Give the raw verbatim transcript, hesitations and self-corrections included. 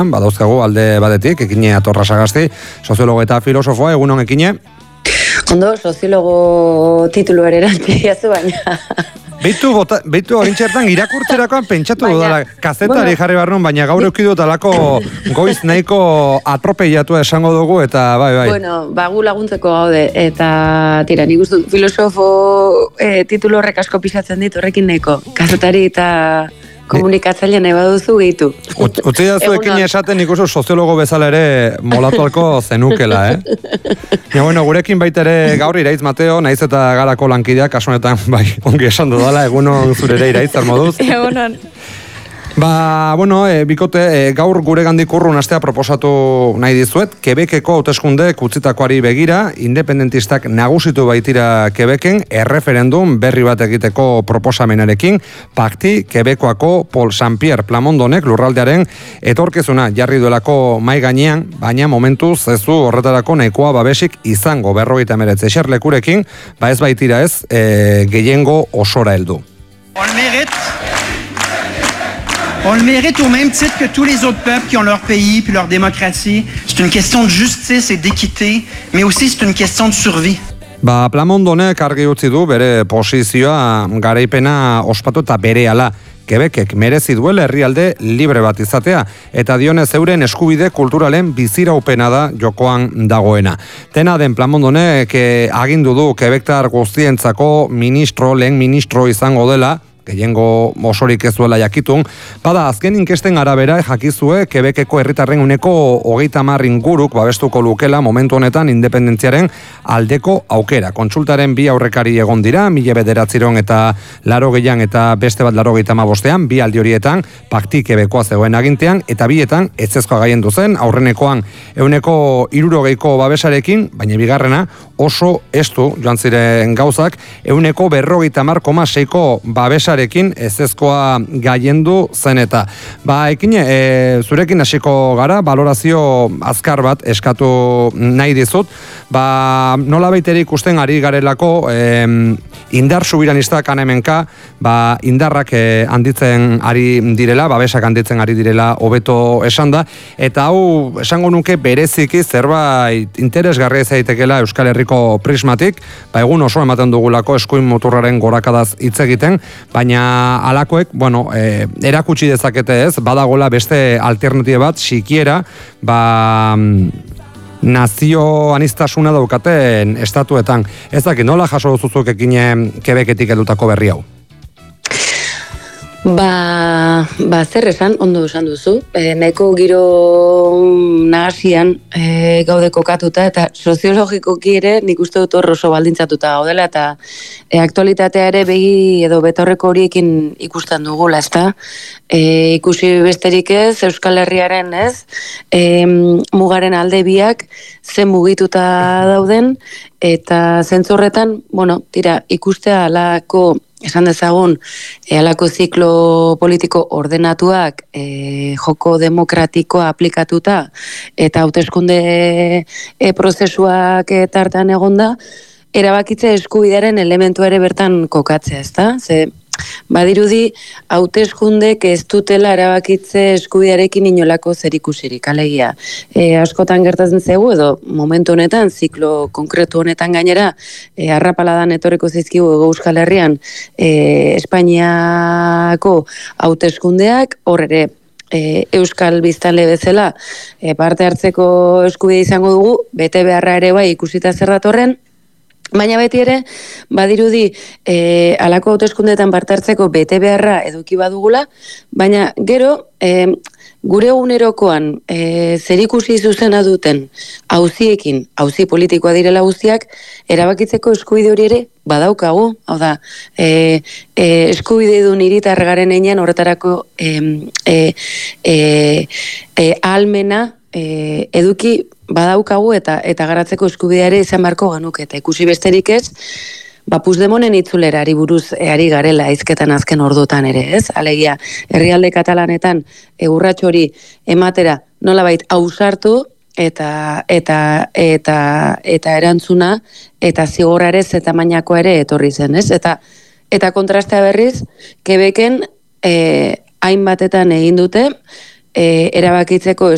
badauzkagu alde batetik, Ekine Atorra Sagasti, soziologo eta filosofoa, egunon Ekine? Ondo, soziologo titulu ere erantziazu, baina... Beitu, beitu orintxertan irakurtzerakoan pentsatu dudala, kazetari bueno, jarri barnun, baina gaur eukidut alako goiz nahiko atropeiatua esango dugu, eta bai, bai. Bueno, bagu laguntzeko gaude, eta tira, nik uste filosofo eh, titulu horrek asko pisatzen dit, horrekin nahiko, kazetari eta... komunikatzaile nahi baduzu gehitu. Utsi da zuekin esaten ikusu soziologo bezala ere molatualko zenukela, eh? Ja, bueno, gurekin baita ere gaur Iraitz Mateo, naiz eta garako lankideak, kasu honetan, bai, ongi esan dudala, egunon zure ere Iraitz, zer moduz? Egunon. Ba, bueno, e, bikote, e, gaur gure gandik urrun astea proposatu nahi dizuet, Quebeceko hauteskunde kutzitakoari begira, independentistak nagusitu baitira Quebecen, erreferendum berri bat egiteko proposamenarekin, pakti Quebekoako Paul Saint-Pierre Plamondonek lurraldearen etorkizuna jarri duelako mai gainean, baina momentuz ez du horretarako nahikoa babesik izango berrogeita hemeretzi eserlekurekin, ba ez baitira ez, e, gehiengo osora heldu. On mérite On le mérite au même titre que tous les autres peuples qui ont leur pays puis leur démocratie. C'est une question de justice et d'équité, mais aussi c'est une question de survie. Ba, Plamondonek argi utzi du bere posizioa garaipena ospatu eta berehala. Quebecek merezi duela herrialde libre bat izatea, eta dionez euren eskubide kulturalen biziraupena da jokoan dagoena. Tena den Plamondonek agindu du Quebectar guztientzako ministro, lehen ministro izango dela, gehiengo osorik ez duela jakitun, bada azken inkesten arabera jakizue Quebeceko herritarren uneko hogeita hamar inguruk babestuko lukela momentu honetan independentziaren aldeko aukera. Kontsultaren bi aurrekari egon dira, mila bederatziron eta laro gehian eta beste bat laro gehieta bostean, bi aldi horietan, pakti Quebekoa zegoen agintean, eta bietan etzezkoa gaien duzen, aurrenekoan euneko hirurogeiko babesarekin, baina bigarrena oso estu joan ziren gauzak, euneko berrogeita hamar koma seiko babesa Rekin ezezkoa gaiendu zen eta. Ba, Ekine, e, zurekin hasiko gara, balorazio azkar bat eskatu nahi dizut. Ba, nola baiterik ikusten ari garelako e, indar subiranistak anemenka, ba, indarrak e, handitzen ari direla, babesak handitzen ari direla hobeto esan da, eta hau esango nuke bereziki zerbait interesgarria zaitekela Euskal Herriko prismatik, ba, egun oso ematen dugulako eskuin muturraren gorakadaz hitz egiten, baina alakoek, bueno, e, erakutsi dezakete ez, badagola beste alternatiba bat, sikiera, ba, nazio anistasuna daukaten estatuetan. Ez dakit, nola jaso duzuzuk Ekine Quebeketik heldutako berri hau? Ba, ba, zer esan, ondo esan duzu. E, nahiko giro nahasian e, gaude kokatuta, eta soziologikoki ere nik uste dut hor oso baldintzatuta gaudela, eta e, aktualitatea ere begi edo betorreko horiekin ikusten dugula, ezta? E, ikusi besterik ez, Euskal Herriaren ez, e, mugaren alde biak zen mugituta dauden, eta zentzu horretan, bueno, tira, ikustea alako esan dezagun, e, alako ziklo politiko ordenatuak e, joko demokratikoa aplikatuta eta hauteskunde e, prozesuak e, tartan egonda, erabakitze eskubidearen elementu ere bertan kokatzea, ezta? Ze badirudi hauteskundek ez dutela erabakitze eskubidearekin inolako zerikusirik, alegia. E, askotan gertatzen zegu edo momentu honetan, ziklo konkretu honetan gainera, e, arrapaladan etorriko zizkigu Euskal Herrian e, Espainiako hauteskundeak, hor ere E, Euskal biztanle bezala e, parte hartzeko eskubide izango dugu, bete beharra ere bai ikusita zer datorren, baina beti ere, badirudi e, alako hauteskundeetan parte hartzeko bete beharra eduki badugula, baina gero e, gure egunerokoan e, zerikusi zuzena duten auziekin, auzi politikoa direla guztiak, erabakitzeko eskubide hori ere badaukagu, hau da, e, e, eskubide dun hiritar garen einean horretarako e, e, e, e, almena e, eduki badaukagu eta eta garatzeko eskubidea ere izan beharko genuke, eta ikusi besterik ez, ba Puigdemonten itzulerari buruz ari garela hizketan azken ordutan ere, ez? Alegia, herrialde katalanetan urrats hori ematera nolabait ausartu eta eta eta eta erantzuna eta zigorra ere ze tamainakoa ere etorri zen, ez? Eta eta kontrastea berriz, Quebecen eh hainbatetan egin dute e, erabakitzeko